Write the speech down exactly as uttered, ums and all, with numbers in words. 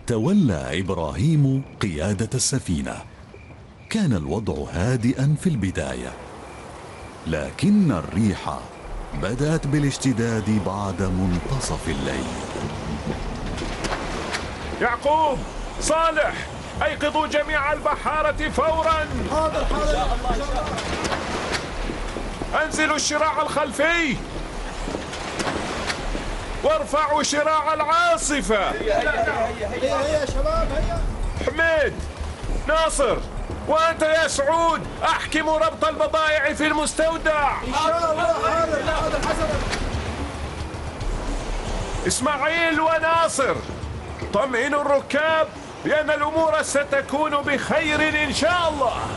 تولى إبراهيم قيادة السفينة. كان الوضع هادئا في البداية، لكن الريح بدأت بالاشتداد بعد منتصف الليل. يعقوب، صالح، أيقظوا جميع البحارة فورا. حاضر حاضر. أنزلوا الشراع الخلفي وارفعوا شراع العاصفة. هيا هيا هيا هيا يا شباب هيا. حميد، ناصر، وأنت يا سعود أحكموا ربط البضائع في المستودع. إن شاء الله. حاضر حاضر حسنا. إسماعيل وناصر، طمئنوا الركاب بأن الأمور ستكون بخير إن شاء الله.